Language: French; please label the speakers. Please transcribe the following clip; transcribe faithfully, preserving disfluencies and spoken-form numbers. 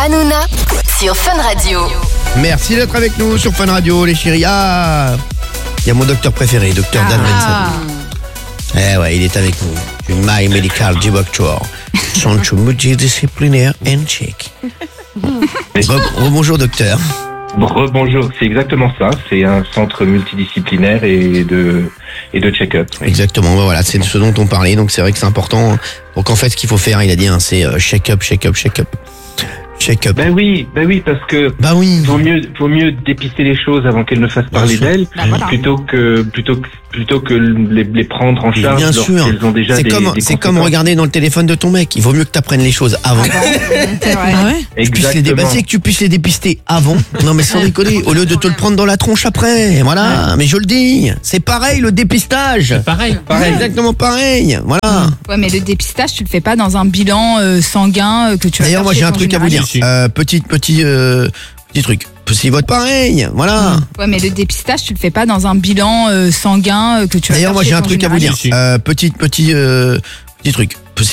Speaker 1: Hanouna sur Fun Radio.
Speaker 2: Merci d'être avec nous sur Fun Radio, les chéris. Ah, il y a mon docteur préféré, docteur Dan Benson. Eh ouais, il est avec nous. Du My Medical Doctor. Centre multidisciplinaire and check. Re- Bonjour docteur.
Speaker 3: Rebonjour, c'est exactement ça. C'est un centre multidisciplinaire et de et de check-up. Oui.
Speaker 2: Exactement, voilà, c'est de ce dont on parlait, donc c'est vrai que c'est important. Donc en fait, ce qu'il faut faire, il a dit, hein, c'est euh, check-up, check-up, check-up. Check-up.
Speaker 3: Ben oui, ben oui, parce que
Speaker 2: Bah oui.
Speaker 3: vaut mieux vaut mieux dépister les choses avant qu'elles ne fassent parler
Speaker 2: sûr.
Speaker 3: d'elles,
Speaker 4: Bah voilà.
Speaker 3: plutôt que plutôt que plutôt que les, les prendre en charge
Speaker 2: Bien sûr.
Speaker 3: lorsqu'elles ont déjà
Speaker 2: C'est
Speaker 3: des,
Speaker 2: comme,
Speaker 3: des
Speaker 2: c'est comme
Speaker 3: conséquences.
Speaker 2: regarder dans le téléphone de ton mec. Il vaut mieux que tu apprennes les choses avant.
Speaker 4: C'est vrai.
Speaker 5: Ah ouais
Speaker 2: Que tu puisses les
Speaker 3: Exactement.
Speaker 2: dépasser, que tu puisses les dépister avant. Non mais sans déconner, au lieu de te le prendre dans la tronche après. Voilà, mais je le dis, c'est pareil le dépistage.
Speaker 6: Pareil.
Speaker 2: Pareil, exactement pareil. Voilà.
Speaker 4: Ouais, mais le dépistage, tu le fais pas dans un bilan euh, sanguin euh, que tu vas
Speaker 2: D'ailleurs,
Speaker 4: faire
Speaker 2: moi
Speaker 4: chez
Speaker 2: j'ai un
Speaker 4: ton
Speaker 2: truc à vous dire.
Speaker 4: généraliste.
Speaker 2: Euh, petit, petit, euh, petit truc. Si votre pareil, voilà.
Speaker 4: Ouais, mais le dépistage, tu le fais pas dans un bilan euh, sanguin euh, que tu vas
Speaker 2: D'ailleurs,
Speaker 4: faire
Speaker 2: moi
Speaker 4: chez
Speaker 2: j'ai un
Speaker 4: ton
Speaker 2: truc à vous dire.
Speaker 4: généraliste.
Speaker 2: Euh, petit, petit, euh, petit truc.